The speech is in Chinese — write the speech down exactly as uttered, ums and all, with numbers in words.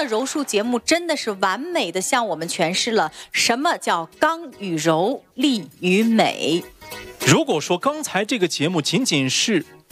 的柔术节目真的是完美的向我们诠释了什么叫刚与柔，力与美。 如果说刚才这个节目仅仅是